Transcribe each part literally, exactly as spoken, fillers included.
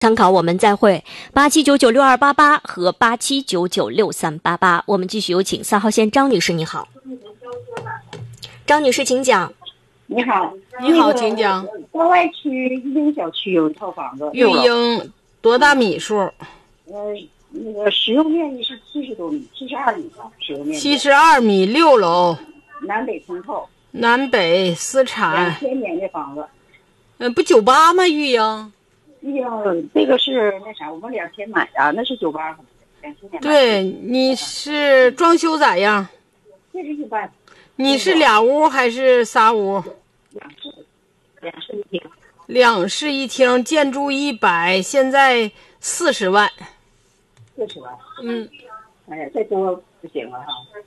参考我们再会八七九九六二八八和八七九九六三八八。我们继续有请三号线张女士，你好。张女士，请讲。 你好， 你好，请讲。 郊外区育英小区有一套房子， 育英多大米数？ 呃，那个使用面积是七十多米，七十二米吧，使用面积。 七十二米，六楼， 南北通透， 南北私产。 两千年的房子。 嗯、呃，不九八吗？育英。 育英这个是那啥，我们两千买的，那是九八，两千年。 对，你是装修咋样？ 这是一般。 你是俩屋还是仨屋？ 两室，两室一厅。 两室一厅，建筑一百，现在四十万。 四十万。 嗯。 哎呀，再多不行了哈。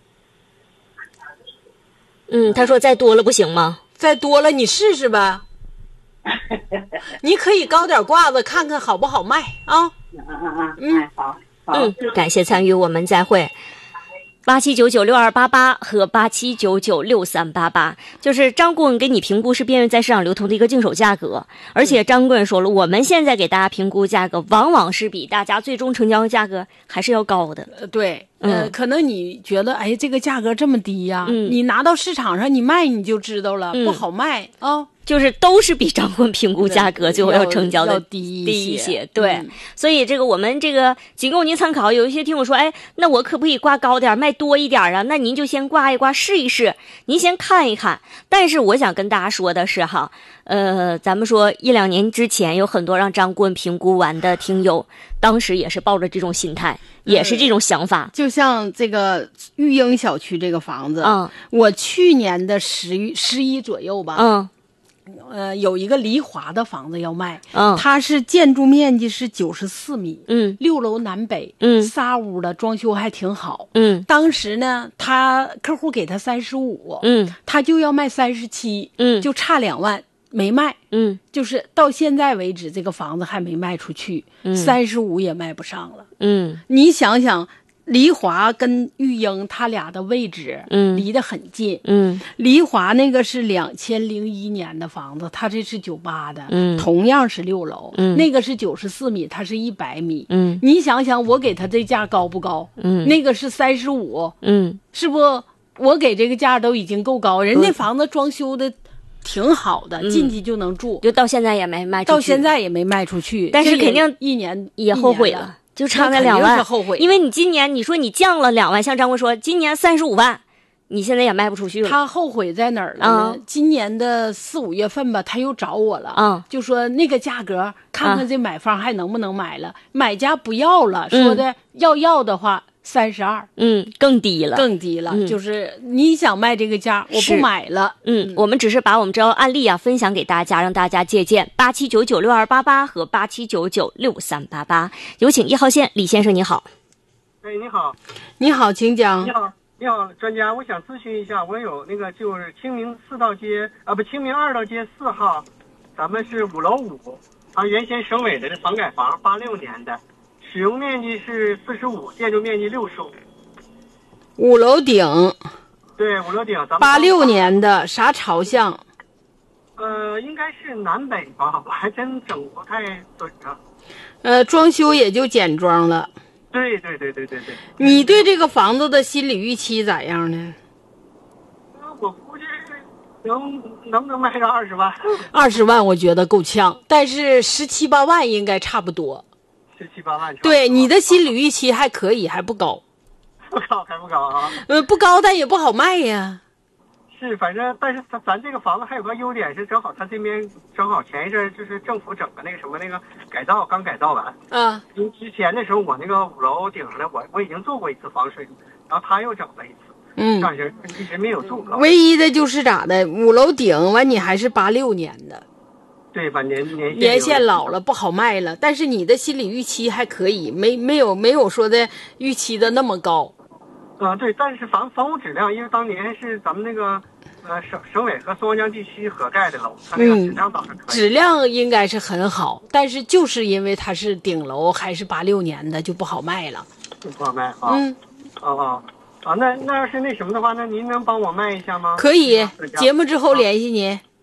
嗯，他说再多了不行吗？ 再多了你试试呗。你可以高点挂子，看看好不好卖啊？ 嗯嗯嗯嗯，哎，好，好。 嗯，感谢参与，我们再会。八七九九六二八八和八七九九六三八八，就是张顾问给你评估是边缘在市场流通的一个净手价格，而且张顾问说了，我们现在给大家评估价格，往往是比大家最终成交的价格还是要高的。 呃，对，呃，嗯、可能你觉得，哎，这个价格这么低呀、 嗯， 你拿到市场上你卖你就知道了，嗯、不好卖啊。哦， 就是都是比张顾问评估价格就要成交的低一些，对、 嗯， 所以这个我们这个仅供您参考。有一些听我说，哎，那我可不可以挂高点，卖多一点啊？那您就先挂一挂试一试，您先看一看。但是我想跟大家说的是哈，呃，咱们说一两年之前有很多让张顾问评估完的听友，当时也是抱着这种心态，也是这种想法。 嗯、就像这个育英小区这个房子， 嗯， 我去年的十十一左右吧， 嗯。 呃，有一个黎华的房子要卖， 嗯， 它是建筑面积是九十四米， 嗯， 六楼南北， 嗯， 仨屋的装修还挺好， 嗯， 当时呢，他客户给他三十五， 嗯， 他就要卖三十七， 嗯， 就差两万没卖， 嗯， 就是到现在为止这个房子还没卖出去， 嗯， 三十五也卖不上了， 嗯， 你想想。黎华跟育英他俩的位置， 嗯， 离得很近， 嗯， 黎华那个是两千零一年的房子，他这是九八的， 嗯， 同样是六楼， 嗯， 那个是九十四米，它是一百米， 嗯， 你想想我给他这价高不高？ 嗯， 那个是三十五， 嗯， 是不？我给这个价都已经够高，人家房子装修的挺好的，嗯、进去就能住， 就到现在也没卖出去， 到现在也没卖出去， 但是肯定一年也后悔了。就差那两万，因为你今年你说你降了两万，像张国说今年三十五万，你现在也卖不出去了。 他后悔在哪儿了呢？嗯、今年的四五月份吧，他又找我了， 嗯， 就说那个价格，看看这买方还能不能买了。嗯、买家不要了， 嗯、 说的要要的话三十二， 嗯，更低了， 更低了。 嗯、 就是你想卖这个价，我不买了。 嗯，嗯我们只是把我们这案例啊分享给大家，让大家借鉴。八七九九六二八八和八七九九六三八八，有请一号线李先生，你好。 哎，你好， 你好，请讲。 你好，你好，专家，我想咨询一下，我有那个就是清明四道街啊，不，清明二道街四号，咱们是五楼五，啊，原先省委的这房改房，八六年的。使用面积是四十五，建筑面积六十五， 五楼顶。 对，五楼顶，咱们八六年的，啥朝向？ 呃，应该是南北吧，我还真整不太准啊。 呃，装修也就简装了。 对对对对对对。 你对这个房子的心理预期咋样呢？ 呃，我估计能能不能卖上二十万？ 二十万我觉得够呛，但是十七八万应该差不多。 十七八万， 对你的心理预期还可以，还不高， 不高还不高啊？ 呃，不高，但也不好卖呀。 是，反正但是咱咱这个房子还有个优点是，正好它这边正好前一阵就是政府整个那个什么那个改造刚改造完啊。 因为之前的时候我那个五楼顶上的我我已经做过一次防水，然后他又整了一次， 嗯， 但是一直没有做过。 唯一的就是咋的，五楼顶完你还是八六年的。 对吧？年年年限老了不好卖了，但是你的心理预期还可以，没没有没有说的预期的那么高。 啊，对，但是房房屋质量，因为当年是咱们那个呃省省委和松花江地区合盖的楼，它那个质量倒是可以、嗯。 质量应该是很好，但是就是因为它是顶楼，还是八六年的，就不好卖了。 就不好卖啊。 嗯。 哦哦啊，那那要是那什么的话，那您能帮我卖一下吗？ 可以，节目之后联系您。 行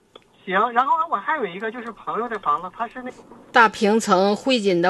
行，然后我还有一个就是朋友的房子，他是那大平层汇锦的